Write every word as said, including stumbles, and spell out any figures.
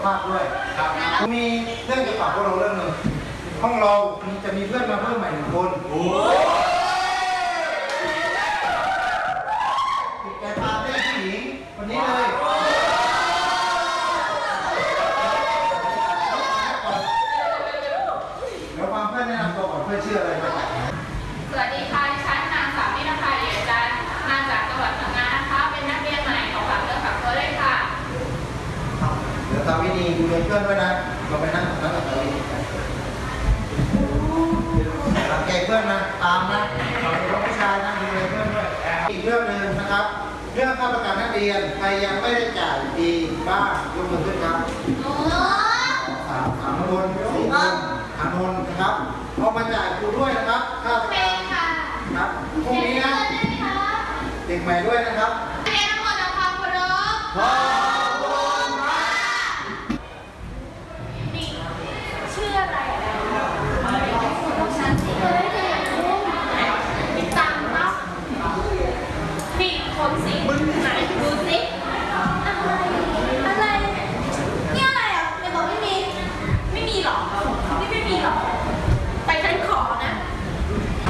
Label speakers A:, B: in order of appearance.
A: ภาพด้วยครับมีเรื่องจะฝากพวกเราเรื่องหนึ่งห้องเราจะมีเพื่อนมาเพิ่มใหม่หนึ่งคนติดแกพาเพื่อนผู้หญิงคนนี้เลยเดี๋ยวฟังเพื่อนแนะนำตัวก่อนเพื่อนชื่ออะไรครับ
B: สวัสดีค่ะดิฉันนางสาวนิรภาเหรียญจันทร์มาจากจังหวัดพังงานะคะเป็นนักเรียนใหม่ของฝากเรื่องฝากตัวด้วยค่ะ
A: เดี๋ยวตามวิธีดูเพื่อนด้วยนะเราไปนั่งนั่งกับเราสังเกตเพื่อนนะตามนะเราเป็นผู้ชายนะดูเพื่อนด้วยอีกเรื่องหนึ่งนะครับเรื่องค่าประกันนักเรียนใครยังไม่ได้จ่ายดีบ้างยกมือขึ้นครับสามสามคนสี่คนอานนท์นะครับเอามาจ่ายครูด้วยนะครับค่าประกันครับพรุ่งนี้นะเด็กใหม่ด้วยนะครับ
B: เรียนทั้งหมดทำความเคารพ